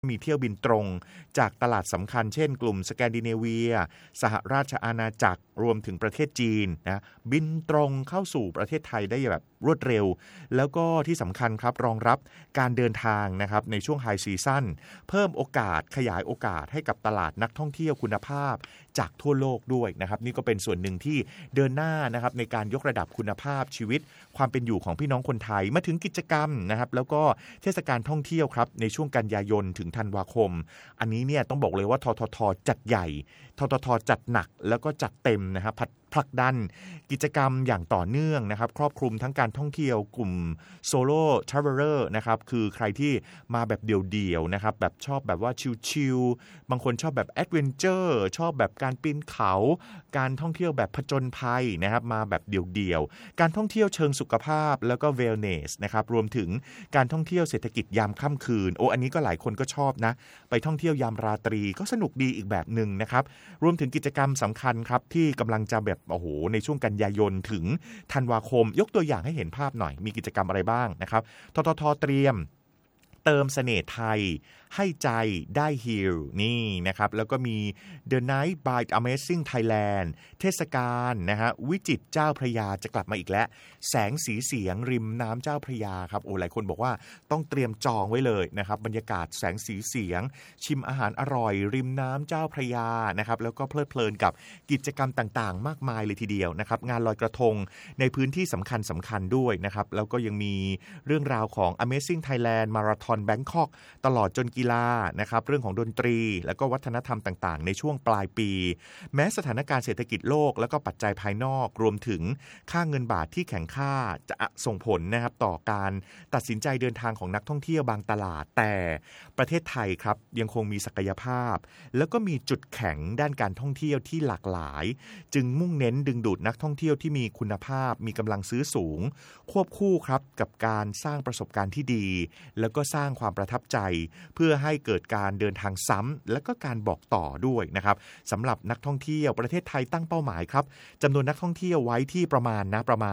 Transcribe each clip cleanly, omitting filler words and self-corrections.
มีเที่ยวบินตรงจากตลาดสำคัญเช่นกลุ่มสแกนดิเนเวียสหราชอาณาจักรรวมถึงประเทศจีนนะบินตรงเข้าสู่ประเทศไทยได้แบบรวดเร็วแล้วก็ที่สำคัญครับรองรับการเดินทางนะครับในช่วงไฮซีซั่นเพิ่มโอกาสขยายโอกาสให้กับตลาดนักท่องเที่ยวคุณภาพจากทั่วโลกด้วยนะครับนี่ก็เป็นส่วนหนึ่งที่เดินหน้านะครับในการยกระดับคุณภาพชีวิตความเป็นอยู่ของพี่น้องคนไทยมาถึงกิจกรรมนะครับแล้วก็เทศกาลท่องเที่ยวครับในช่วงกันยายนถึงธันวาคมอันนี้เนี่ยต้องบอกเลยว่าททท.จัดใหญ่ททท.จัดหนักแล้วก็จัดเต็มนะครับผลักดันกิจกรรมอย่างต่อเนื่องนะครับครอบคลุมทั้งการท่องเที่ยวกลุ่มโซโล่ทราเวลเลอร์นะครับคือใครที่มาแบบเดี่ยวๆนะครับแบบชอบแบบว่าชิลๆบางคนชอบแบบแอดเวนเจอร์ชอบแบบการปีนเขาการท่องเที่ยวแบบผจญภัยนะครับมาแบบเดี่ยวๆการท่องเที่ยวเชิงสุขภาพแล้วก็เวลเนสนะครับรวมถึงการท่องเที่ยวเศรษฐกิจยามค่ำคืนอันนี้ก็หลายคนก็ชอบนะไปท่องเที่ยวยามราตรีก็สนุกดีอีกแบบนึงนะครับรวมถึงกิจกรรมสำคัญครับที่กำลังจะแบบในช่วงกันยายนถึงธันวาคมยกตัวอย่างให้เห็นภาพหน่อยมีกิจกรรมอะไรบ้างนะครับททท.เตรียมเติมเสน่ห์ไทยให้ใจได้ฮีลนี่นะครับแล้วก็มี The Night by Amazing Thailand เทศกาลนะฮะวิจิตรเจ้าพระยาจะกลับมาอีกแล้วแสงสีเสียงริมน้ำเจ้าพระยาครับหลายคนบอกว่าต้องเตรียมจองไว้เลยนะครับบรรยากาศแสงสีเสียงชิมอาหารอร่อยริมน้ำเจ้าพระยานะครับแล้วก็เพลิดเพลินกับกิจกรรมต่างๆมากมายเลยทีเดียวนะครับงานลอยกระทงในพื้นที่สำคัญด้วยนะครับแล้วก็ยังมีเรื่องราวของ Amazing Thailand Marathon Bangkok ตลอดจนกีฬานะครับเรื่องของดนตรีแล้วก็วัฒนธรรมต่างๆในช่วงปลายปีแม้สถานการณ์เศรษฐกิจโลกแล้วก็ปัจจัยภายนอกรวมถึงค่าเงินบาทที่แข็งค่าจะส่งผลนะครับต่อการตัดสินใจเดินทางของนักท่องเที่ยวบางตลาดแต่ประเทศไทยครับยังคงมีศักยภาพแล้วก็มีจุดแข็งด้านการท่องเที่ยวที่หลากหลายจึงมุ่งเน้นดึงดูดนักท่องเที่ยวที่มีคุณภาพมีกำลังซื้อสูงควบคู่ครับกับการสร้างประสบการณ์ที่ดีแล้วก็สร้างความประทับใจเพื่อให้เกิดการเดินทางซ้ำและก็การบอกต่อด้วยนะครับสำหรับนักท่องเที่ยวประเทศไทยตั้งเป้าหมายครับจำนวนนักท่องเที่ยวไว้ที่ประมาณ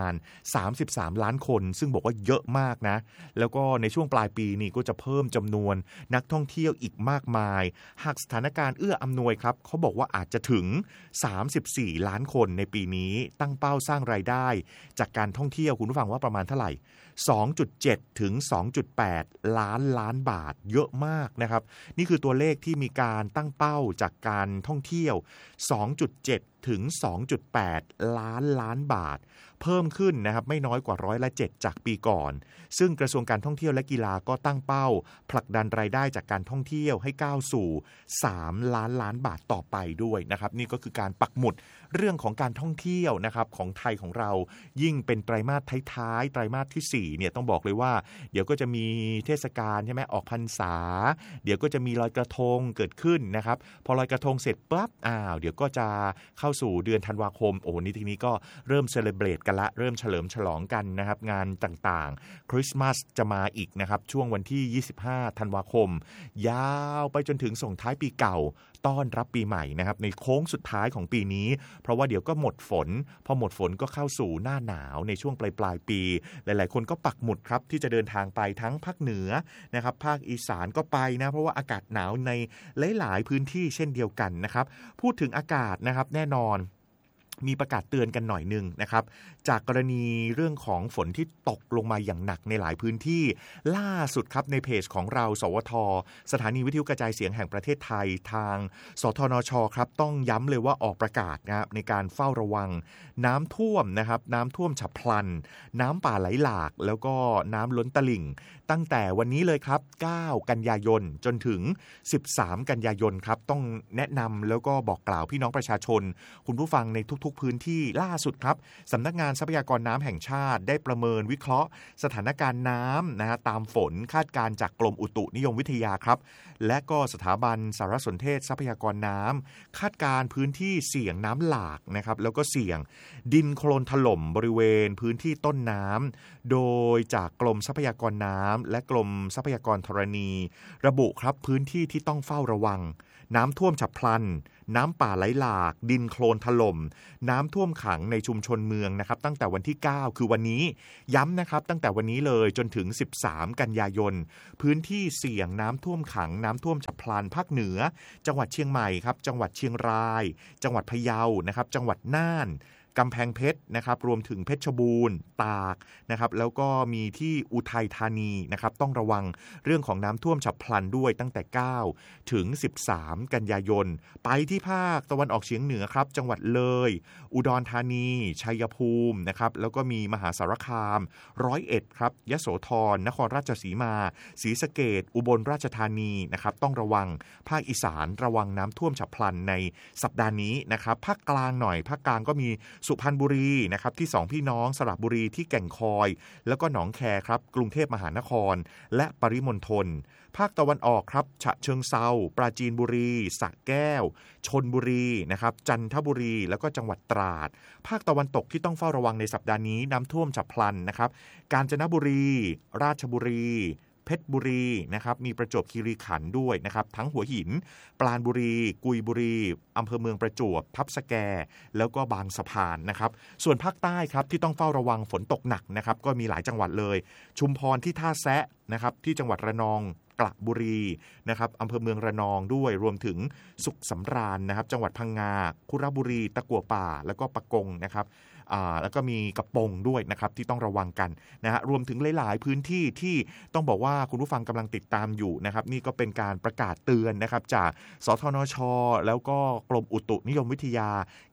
33 ล้านคนซึ่งบอกว่าเยอะมากนะแล้วก็ในช่วงปลายปีนี้ก็จะเพิ่มจำนวนนักท่องเที่ยวอีกมากมายหากสถานการณ์เอื้ออำนวยครับเขาบอกว่าอาจจะถึง34 ล้านคนในปีนี้ตั้งเป้าสร้างรายได้จากการท่องเที่ยวคุณผู้ฟังว่าประมาณเท่าไหร่2.7 ถึง 2.8 ล้านบาทเยอะมากนะครับนี่คือตัวเลขที่มีการตั้งเป้าจากการท่องเที่ยว 2.7 ถึง 2.8 ล้านบาทเพิ่มขึ้นนะครับไม่น้อยกว่า7%จากปีก่อนซึ่งกระทรวงการท่องเที่ยวและกีฬาก็ตั้งเป้าผลักดันรายได้จากการท่องเที่ยวให้ก้าวสู่3 ล้านบาทต่อไปด้วยนะครับนี่ก็คือการปักหมุดเรื่องของการท่องเที่ยวนะครับของไทยของเรายิ่งเป็นไตรมาสท้ายๆไตรมาสที่4เนี่ยต้องบอกเลยว่าเดี๋ยวก็จะมีเทศกาลใช่ไหมออกพรรษาเดี๋ยวก็จะมีลอยกระทงเกิดขึ้นนะครับพอลอยกระทงเสร็จปั๊บเดี๋ยวก็จะเข้าสู่เดือนธันวาคมนี่ทีนี้ก็เริ่มเซเลเบรตกันละเริ่มเฉลิมฉลองกันนะครับงานต่างๆคริสต์มาสจะมาอีกนะครับช่วงวันที่25ธันวาคมยาวไปจนถึงส่งท้ายปีเก่าต้อนรับปีใหม่นะครับในโค้งสุดท้ายของปีนี้เพราะว่าเดี๋ยวก็หมดฝนพอหมดฝนก็เข้าสู่หน้าหนาวในช่วงปลายปีหลายๆคนก็ปักหมุดครับที่จะเดินทางไปทั้งภาคเหนือนะครับภาคอีสานก็ไปนะเพราะว่าอากาศหนาวในหลายๆพื้นที่เช่นเดียวกันนะครับพูดถึงอากาศนะครับแน่นอนมีประกาศเตือนกันหน่อยนึงนะครับจากกรณีเรื่องของฝนที่ตกลงมาอย่างหนักในหลายพื้นที่ล่าสุดครับในเพจของเราสวทสถานีวิทยุกระจายเสียงแห่งประเทศไทยทางสทนชครับต้องย้ำเลยว่าออกประกาศนะครับในการเฝ้าระวังน้ำท่วมนะครับน้ำท่วมฉับพลันน้ำป่าไหลหลากแล้วก็น้ำล้นตลิ่งตั้งแต่วันนี้เลยครับ9กันยายนจนถึง13กันยายนครับต้องแนะนำแล้วก็บอกกล่าวพี่น้องประชาชนคุณผู้ฟังในทุกๆพื้นที่ล่าสุดครับสำนักงานทรัพยากรน้ำแห่งชาติได้ประเมินวิเคราะห์สถานการณ์น้ำนะฮะตามฝนคาดการณ์จากกรมอุตุนิยมวิทยาครับและก็สถาบันสารสนเทศทรัพยากรน้ำคาดการณ์พื้นที่เสี่ยงน้ำหลากนะครับแล้วก็เสี่ยงดินโคลนถล่มบริเวณพื้นที่ต้นน้ำโดยจากกรมทรัพยากรน้ำและกรมทรัพยากรธรณีระบุครับพื้นที่ที่ต้องเฝ้าระวังน้ำท่วมฉับพลันน้ำป่าไหลหลากดินโคลนถล่มน้ำท่วมขังในชุมชนเมืองนะครับตั้งแต่วันที่9คือวันนี้ย้ำนะครับตั้งแต่วันนี้เลยจนถึง13กันยายนพื้นที่เสี่ยงน้ำท่วมขังน้ำท่วมฉับพลันภาคเหนือจังหวัดเชียงใหม่ครับจังหวัดเชียงรายจังหวัดพะเยานะครับจังหวัดน่านกำแพงเพชรนะครับรวมถึงเพชรบูรณ์ตากนะครับแล้วก็มีที่อุทัยธานีนะครับต้องระวังเรื่องของน้ำท่วมฉับพลันด้วยตั้งแต่9ถึง13กันยายนไปที่ภาคตะวันออกเฉียงเหนือครับจังหวัดเลยอุดรธานีชัยภูมินะครับแล้วก็มีมหาสารคาม101ครับยโสธรนครราชสีมาศรีสะเกษอุบลราชธานีนะครับต้องระวังภาคอีสานระวังน้ำท่วมฉับพลันในสัปดาห์นี้นะครับภาคกลางหน่อยภาคกลางก็มีสุพรรณบุรีนะครับที่2พี่น้องสระบุรีที่แก่งคอยแล้วก็หนองแคครับกรุงเทพมหานครและปริมณฑลภาคตะวันออกครับฉะเชิงเทราปราจีนบุรีสระแก้วชลบุรีนะครับจันทบุรีแล้วก็จังหวัดตราดภาคตะวันตกที่ต้องเฝ้าระวังในสัปดาห์นี้น้ำท่วมฉับพลันนะครับกาญจนบุรีราชบุรีเพชรบุรีนะครับมีประจวบคีรีขันธ์ด้วยนะครับทั้งหัวหินปราณบุรีกุยบุรีอำเภอเมืองประจวบทับสแกแล้วก็บางสะพานนะครับส่วนภาคใต้ครับที่ต้องเฝ้าระวังฝนตกหนักนะครับก็มีหลายจังหวัดเลยชุมพรที่ท่าแซะนะครับที่จังหวัดระนองกระบุรีนะครับอำเภอเมืองระนองด้วยรวมถึงสุขสำราญนะครับจังหวัดพังงาคุระบุรีตะกั่วป่าแล้วก็ปะกงนะครับแล้วก็มีกระปงด้วยนะครับที่ต้องระวังกันนะฮะรวมถึงหลายๆพื้นที่ที่ต้องบอกว่าคุณผู้ฟังกำลังติดตามอยู่นะครับนี่ก็เป็นการประกาศเตือนนะครับจากสทนช.แล้วก็กรมอุตุนิยมวิทยา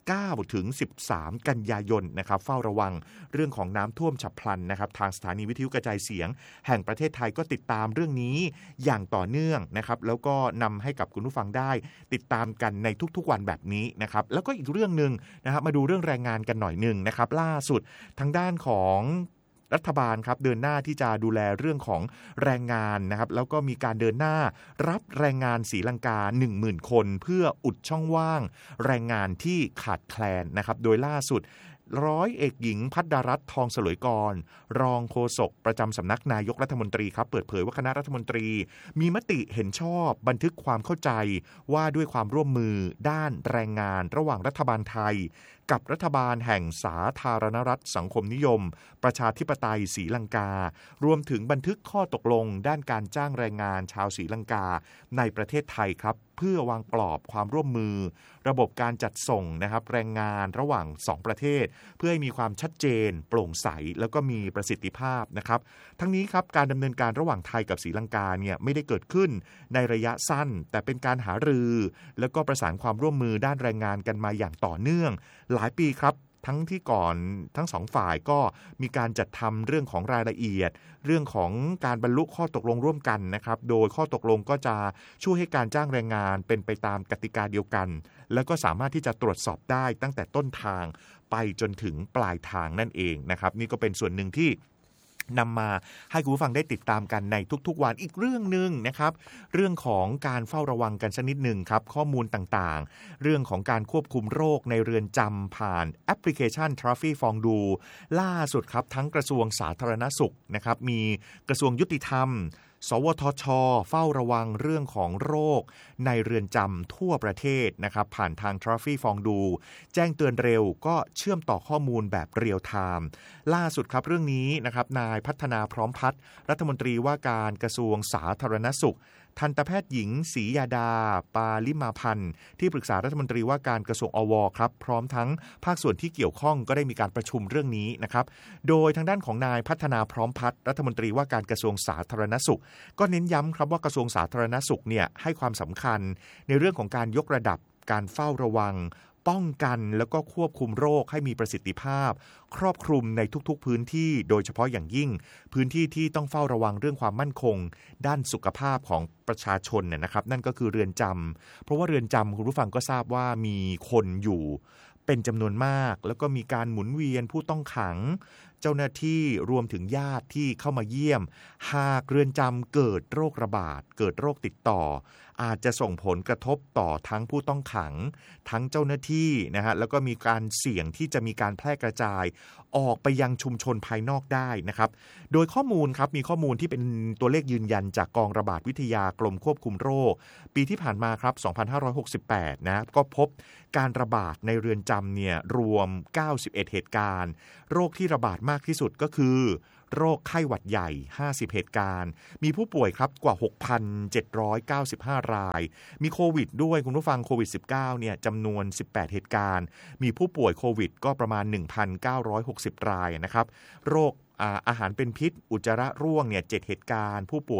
9ถึง13กันยายนนะครับเฝ้าระวังเรื่องของน้ำท่วมฉับพลันนะครับทางสถานีวิทยุกระจายเสียงแห่งประเทศไทยก็ติดตามเรื่องนี้อย่างต่อเนื่องนะครับแล้วก็นำให้กับคุณผู้ฟังได้ติดตามกันในทุกๆวันแบบนี้นะครับแล้วก็อีกเรื่องนึงนะครับมาดูเรื่องแรงงานกันหน่อยนึงนะครับล่าสุดทางด้านของรัฐบาลครับเดินหน้าที่จะดูแลเรื่องของแรงงานนะครับแล้วก็มีการเดินหน้ารับแรงงานศรีลังกา 10,000 คนเพื่ออุดช่องว่างแรงงานที่ขาดแคลนนะครับโดยล่าสุดร้อยเอกหญิงภัทรรัตน์ทองเสลยกรรองโฆษกประจำสำนักนายกรัฐมนตรีครับเปิดเผยว่าคณะรัฐมนตรีมีมติเห็นชอบบันทึกความเข้าใจว่าด้วยความร่วมมือด้านแรงงานระหว่างรัฐบาลไทยกับรัฐบาลแห่งสาธารณรัฐสังคมนิยมประชาธิปไตยศรีลังการวมถึงบันทึกข้อตกลงด้านการจ้างแรงงานชาวศรีลังกาในประเทศไทยครับเพื่อวางกรอบความร่วมมือระบบการจัดส่งนะครับแรงงานระหว่าง2ประเทศเพื่อให้มีความชัดเจนโปร่งใสแล้วก็มีประสิทธิภาพนะครับทั้งนี้ครับการดำเนินการระหว่างไทยกับศรีลังกาเนี่ยไม่ได้เกิดขึ้นในระยะสั้นแต่เป็นการหารือแล้วก็ประสานความร่วมมือด้านแรงงานกันมาอย่างต่อเนื่องหลายปีครับทั้งที่ก่อนทั้งสองฝ่ายก็มีการจัดทำเรื่องของรายละเอียดเรื่องของการบรรลุข้อตกลงร่วมกันนะครับโดยข้อตกลงก็จะช่วยให้การจ้างแรงงานเป็นไปตามกติกาเดียวกันแล้วก็สามารถที่จะตรวจสอบได้ตั้งแต่ต้นทางไปจนถึงปลายทางนั่นเองนะครับนี่ก็เป็นส่วนหนึ่งที่นำมาให้คุณผู้ฟังได้ติดตามกันในทุกๆวันอีกเรื่องนึงนะครับเรื่องของการเฝ้าระวังกันสักนิดหนึ่งครับข้อมูลต่างๆเรื่องของการควบคุมโรคในเรือนจำผ่านแอปพลิเคชัน Traffi ฟองดูล่าสุดครับทั้งกระทรวงสาธารณสุขนะครับมีกระทรวงยุติธรรมสวทช.เฝ้าระวังเรื่องของโรคในเรือนจำทั่วประเทศนะครับผ่านทาง Traffi ฟองดูแจ้งเตือนเร็วก็เชื่อมต่อข้อมูลแบบเรียลไทม์ล่าสุดครับเรื่องนี้นะครับนายพัฒนาพร้อมพัฒน์รัฐมนตรีว่าการกระทรวงสาธารณสุขทันตแพทย์หญิงศรียาดาปาลิมาพันธ์ที่ปรึกษารัฐมนตรีว่าการกระทรวงอวครับพร้อมทั้งภาคส่วนที่เกี่ยวข้องก็ได้มีการประชุมเรื่องนี้นะครับโดยทางด้านของนายพัฒนาพร้อมพัฒน์รัฐมนตรีว่าการกระทรวงสาธารณสุขก็เน้นย้ำครับว่ากระทรวงสาธารณสุขเนี่ยให้ความสำคัญในเรื่องของการยกระดับการเฝ้าระวังป้องกันแล้วก็ควบคุมโรคให้มีประสิทธิภาพครอบคลุมในทุกๆพื้นที่โดยเฉพาะอย่างยิ่งพื้นที่ที่ต้องเฝ้าระวังเรื่องความมั่นคงด้านสุขภาพของประชาชนเนี่ยนะครับนั่นก็คือเรือนจำเพราะว่าเรือนจำคุณผู้ฟังก็ทราบว่ามีคนอยู่เป็นจำนวนมากแล้วก็มีการหมุนเวียนผู้ต้องขังเจ้าหน้าที่รวมถึงญาติที่เข้ามาเยี่ยมหากเรือนจำเกิดโรคระบาดเกิดโรคติดต่ออาจจะส่งผลกระทบต่อทั้งผู้ต้องขังทั้งเจ้าหน้าที่นะฮะแล้วก็มีการเสี่ยงที่จะมีการแพร่กระจายออกไปยังชุมชนภายนอกได้นะครับโดยข้อมูลครับมีข้อมูลที่เป็นตัวเลขยืนยันจากกองระบาดวิทยากรมควบคุมโรคปีที่ผ่านมาครับ2568นะก็พบการระบาดในเรือนจำเนี่ยรวม91เหตุการณ์โรคที่ระบาดมากที่สุดก็คือโรคไข้หวัดใหญ่50เหตุการณ์มีผู้ป่วยครับกว่า 6,795 รายมีโควิดด้วยคุณผู้ฟังโควิด -19 เนี่ยจำนวน18เหตุการณ์มีผู้ป่วยโควิดก็ประมาณ 1,960 รายนะครับโรคอาหารเป็นพิษอุจจาระร่วงเนี่ย7เหตุการณ์ผู้ป่วย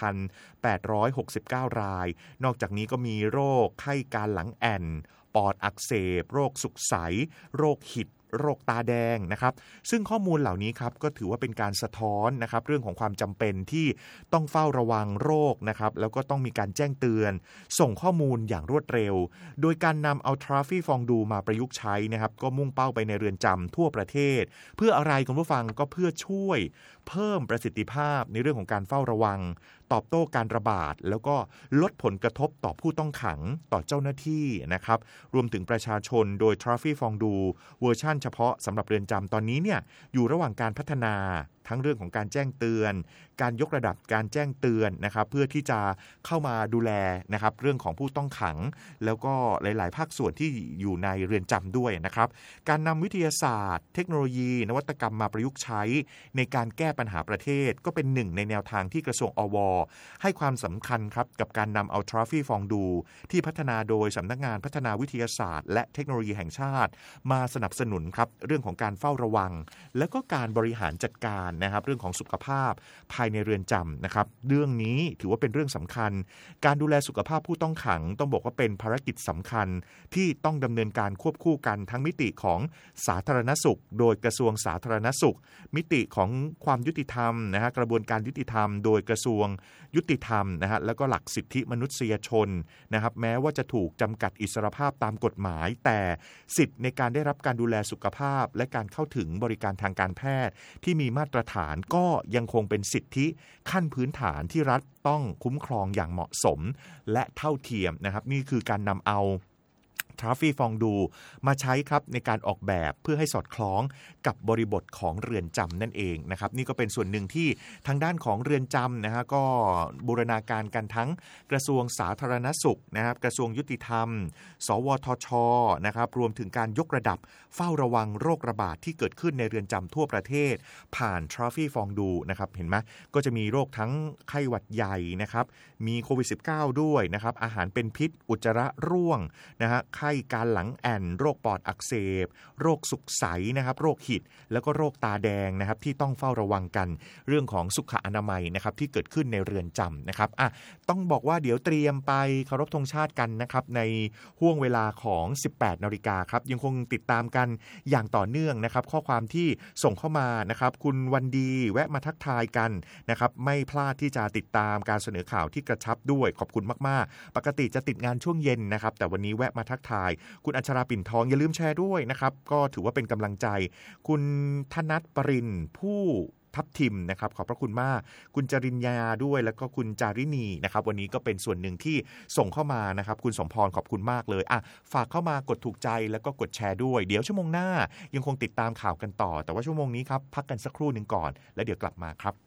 1,869 รายนอกจากนี้ก็มีโรคไข้การหลังแอ่นปอดอักเสบโรคสุกใสโรคหิดโรคตาแดงนะครับซึ่งข้อมูลเหล่านี้ครับก็ถือว่าเป็นการสะท้อนนะครับเรื่องของความจำเป็นที่ต้องเฝ้าระวังโรคนะครับแล้วก็ต้องมีการแจ้งเตือนส่งข้อมูลอย่างรวดเร็วโดยการนำเอาทราฟี่ฟองดูมาประยุกต์ใช้นะครับก็มุ่งเป้าไปในเรือนจำทั่วประเทศเพื่ออะไรคุณผู้ฟังก็เพื่อช่วยเพิ่มประสิทธิภาพในเรื่องของการเฝ้าระวังตอบโต้การระบาดแล้วก็ลดผลกระทบต่อผู้ต้องขังต่อเจ้าหน้าที่นะครับรวมถึงประชาชนโดยทราฟี่ฟองดูเวอร์ชั่นเฉพาะสำหรับเรือนจำตอนนี้เนี่ยอยู่ระหว่างการพัฒนาทั้งเรื่องของการแจ้งเตือนการยกระดับการแจ้งเตือนนะครับเพื่อที่จะเข้ามาดูแลนะครับเรื่องของผู้ต้องขังแล้วก็หลายๆภาคส่วนที่อยู่ในเรือนจำด้วยนะครับการนำวิทยาศาสตร์เทคโนโลยีนวัตกรรมมาประยุกต์ใช้ในการแก้ปัญหาประเทศก็เป็นหนึ่งในแนวทางที่กระทรวงอว.ให้ความสำคัญครับกับการนำเอาทราฟี่ฟองดูที่พัฒนาโดยสำนักงานพัฒนาวิทยาศาสตร์และเทคโนโลยีแห่งชาติมาสนับสนุนครับเรื่องของการเฝ้าระวังและก็การบริหารจัดการนะครับเรื่องของสุขภาพภายในเรือนจำนะครับเรื่องนี้ถือว่าเป็นเรื่องสำคัญการดูแลสุขภาพผู้ต้องขังต้องบอกว่าเป็นภารกิจสำคัญที่ต้องดำเนินการควบคู่กันทั้งมิติของสาธารณสุขโดยกระทรวงสาธารณสุขมิติของความยุติธรรมนะฮะกระบวนการยุติธรรมโดยกระทรวงยุติธรรมนะฮะแล้วก็หลักสิทธิมนุษยชนนะครับแม้ว่าจะถูกจำกัดอิสรภาพตามกฎหมายแต่สิทธิในการได้รับการดูแลสุขภาพและการเข้าถึงบริการทางการแพทย์ที่มีมาตรฐานก็ยังคงเป็นสิทธิขั้นพื้นฐานที่รัฐต้องคุ้มครองอย่างเหมาะสมและเท่าเทียมนะครับนี่คือการนำเอาทราฟี่ฟองดูมาใช้ครับในการออกแบบเพื่อให้สอดคล้องกับบริบทของเรือนจำนั่นเองนะครับนี่ก็เป็นส่วนหนึ่งที่ทางด้านของเรือนจำนะฮะก็บูรณาการกันทั้งกระทรวงสาธารณสุขนะครับกระทรวงยุติธรรมสวทช.นะครับรวมถึงการยกระดับเฝ้าระวังโรคระบาดที่เกิดขึ้นในเรือนจำทั่วประเทศผ่านทราฟี่ฟองดูนะครับเห็นไหมก็จะมีโรคทั้งไข้หวัดใหญ่นะครับมีโควิด -19 ด้วยนะครับอาหารเป็นพิษอุจจาระร่วงนะฮะไข้การหลังแอ่นโรคปอดอักเสบโรคสุกใสนะครับโรคหิดแล้วก็โรคตาแดงนะครับที่ต้องเฝ้าระวังกันเรื่องของสุขอนามัยนะครับที่เกิดขึ้นในเรือนจำนะครับต้องบอกว่าเดี๋ยวเตรียมไปเคารพธงชาติกันนะครับในห่วงเวลาของ 18 นาฬิกาครับยังคงติดตามกันอย่างต่อเนื่องนะครับข้อความที่ส่งเข้ามานะครับคุณวันดีแวะมาทักทายกันนะครับไม่พลาดที่จะติดตามการเสนอข่าวที่กระชับด้วยขอบคุณมากๆปกติจะติดงานช่วงเย็นนะครับแต่วันนี้แวะมาทักทายคุณอัญชราปิ่นทองอย่าลืมแชร์ด้วยนะครับก็ถือว่าเป็นกำลังใจคุณธนัทปรินผู้ทับทิมนะครับขอบพระคุณมากคุณจริญญาด้วยแล้วก็คุณจาริณีนะครับวันนี้ก็เป็นส่วนหนึ่งที่ส่งเข้ามานะครับคุณสมพรขอบคุณมากเลยฝากเข้ามากดถูกใจแล้วก็กดแชร์ด้วยเดี๋ยวชั่วโมงหน้ายังคงติดตามข่าวกันต่อแต่ว่าชั่วโมงนี้ครับพักกันสักครู่นึงก่อนแล้วเดี๋ยวกลับมาครับ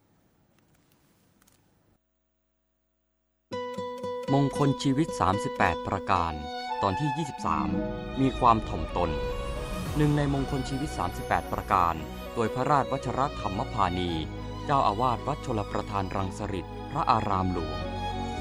มงคลชีวิต38ประการตอนที่23มีความถ่อมตนหนึ่งในมงคลชีวิต38ประการโดยพระราชวชรธรรมพานีเจ้าอาวาสวัดชลประทานรังสฤษฎ์พระอารามหลวง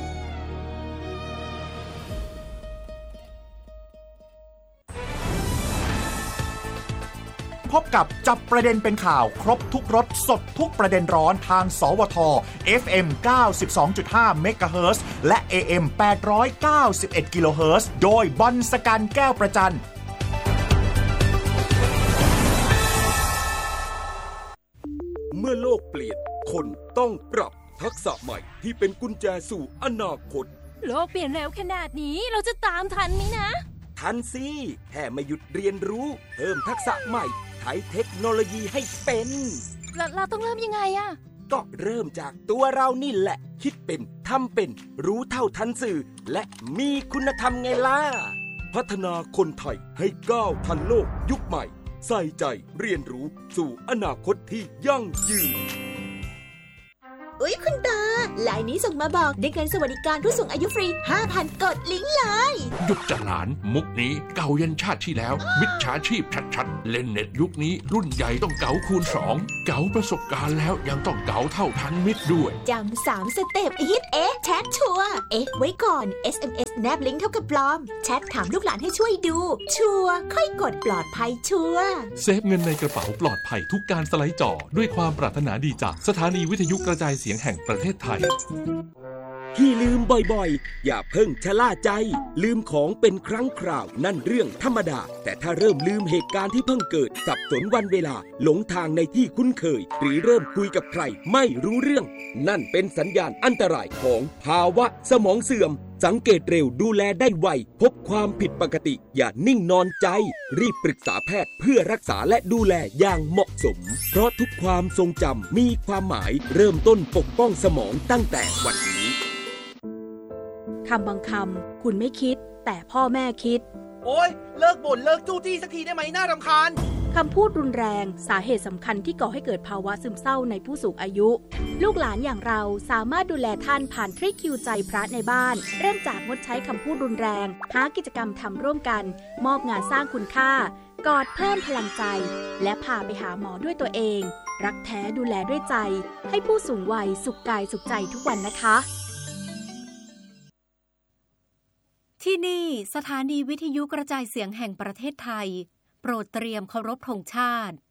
พบกับจับประเด็นเป็นข่าวครบทุกรสสดทุกประเด็นร้อนทางสวท FM 92.5 เมกะเฮิรตซ์และ AM 891 กิโลเฮิรตซ์โดยบอลสกันแก้วประจันเมื่อโลกเปลี่ยนคนต้องปรับทักษะใหม่ที่เป็นกุญแจสู่อนาคตโลกเปลี่ยนเร็วขนาดนี้เราจะตามทันไหมนะทันสิแค่ไม่หยุดเรียนรู้เพิ่มทักษะใหม่ทช้เทคโนโลยีให้เป็นเราต้องเริ่มยังไงอะก็เริ่มจากตัวเรานี่แหละคิดเป็นทำเป็นรู้เท่าทันสื่อและมีคุณธรรมไงล่ะพัฒนาคนไทยให้ก้าวทันโลกยุคใหม่ใส่ใจเรียนรู้สู่อนาคตที่ยั่งยืนอุ๊ยคุณตาลายนี้ส่งมาบอกได้เงินสวัสดิการผู้สูงอายุฟรี 5,000 กดลิงก์เลยหยุดจะหลานมุกนี้เก่ายันชาติที่แล้วมิจฉาชีพชัดๆเล่นเน็ตยุคนี้รุ่นใหญ่ต้องเก๋าคูณ2เก๋าประสบการณ์แล้วยังต้องเก๋าเท่าทันมิตรด้วยจำ3สเต็ปฮิตแชทชัวร์ไว้ก่อน SMS แนบลิงก์เท่ากับปลอมแชทถามลูกหลานให้ช่วยดูชัวร์ค่อยกดปลอดภัยชัวร์เซฟเงินในกระเป๋าปลอดภัยทุกการสไลด์จอด้วยความปรารถนาดีจากสถานีวิทยุกระจายเสียงแห่งประเทศไทยที่ลืมบ่อยๆอย่าเพิ่งชะล่าใจลืมของเป็นครั้งคราวนั่นเรื่องธรรมดาแต่ถ้าเริ่มลืมเหตุการณ์ที่เพิ่งเกิดสับสนวันเวลาหลงทางในที่คุ้นเคยหรือเริ่มคุยกับใครไม่รู้เรื่องนั่นเป็นสัญญาณอันตรายของภาวะสมองเสื่อมสังเกตเร็วดูแลได้ไวพบความผิดปกติอย่านิ่งนอนใจรีบปรึกษาแพทย์เพื่อรักษาและดูแลอย่างเหมาะสมเพราะทุกความทรงจำมีความหมายเริ่มต้นปกป้องสมองตั้งแต่วันนี้คำบางคำคุณไม่คิดแต่พ่อแม่คิดโอ๊ยเลิกบ่นเลิกจู้จี้สักทีได้ไหมน่ารำคาญคำพูดรุนแรงสาเหตุสำคัญที่ก่อให้เกิดภาวะซึมเศร้าในผู้สูงอายุลูกหลานอย่างเราสามารถดูแลท่านผ่านทริคคิวใจพระในบ้านเริ่มจากงดใช้คำพูดรุนแรงหากิจกรรมทำร่วมกันมอบงานสร้างคุณค่ากอดเพิ่มพลังใจและพาไปหาหมอด้วยตัวเองรักแท้ดูแลด้วยใจให้ผู้สูงวัยสุขกายสุขใจทุกวันนะคะที่นี่สถานีวิทยุกระจายเสียงแห่งประเทศไทยโปรดเตรียมเคารพธงชาติ